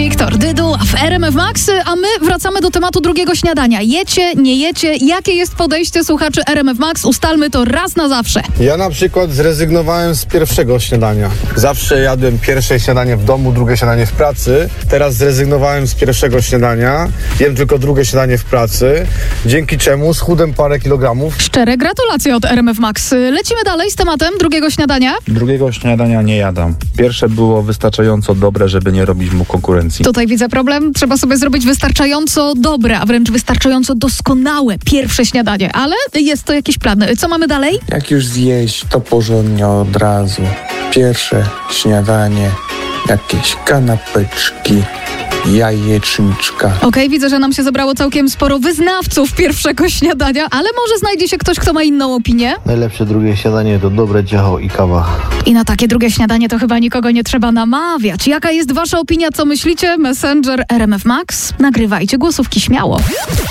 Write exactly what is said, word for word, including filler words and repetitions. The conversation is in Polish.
Wiktor Dyduła w R M F Max, a my wracamy do tematu drugiego śniadania. Jecie, nie jecie? Jakie jest podejście słuchaczy R M F Max? Ustalmy to raz na zawsze. Ja na przykład zrezygnowałem z pierwszego śniadania. Zawsze jadłem pierwsze śniadanie w domu, drugie śniadanie w pracy. Teraz zrezygnowałem z pierwszego śniadania. Jem tylko drugie śniadanie w pracy, dzięki czemu schudłem parę kilogramów. Szczere gratulacje od R M F Max. Lecimy dalej z tematem drugiego śniadania. Drugiego śniadania nie jadam. Pierwsze było wystarczająco dobre, żeby nie robić mu konkurencji. Tutaj widzę problem. Trzeba sobie zrobić wystarczająco dobre, a wręcz wystarczająco doskonałe pierwsze śniadanie. Ale jest to jakiś plan. Co mamy dalej? Jak już zjeść, to porządnie od razu. Pierwsze śniadanie, jakieś kanapeczki, jajeczniczka. Okej, okay, widzę, że nam się zebrało całkiem sporo wyznawców pierwszego śniadania, ale może znajdzie się ktoś, kto ma inną opinię? Najlepsze drugie śniadanie to dobre ciacho i kawa. I na takie drugie śniadanie to chyba nikogo nie trzeba namawiać. Jaka jest wasza opinia, co myślicie? Messenger R M F Max? Nagrywajcie głosówki śmiało.